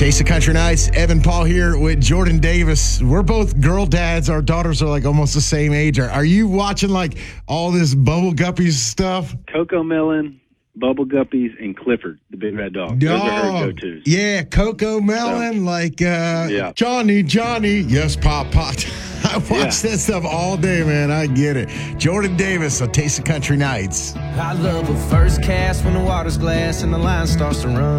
Taste of Country Nights. Evan Paul here with Jordan Davis. We're both girl dads. Our daughters are like almost the same age. Are you watching like all this Bubble Guppies stuff? Coco Melon, Bubble Guppies, and Clifford, the big red dog. Those are her go-tos. Yeah, Coco Melon, Johnny, yes, Pop. I watch that stuff all day, man. I get it. Jordan Davis, A Taste of Country Nights. I love a first cast when the water's glass and the line starts to run.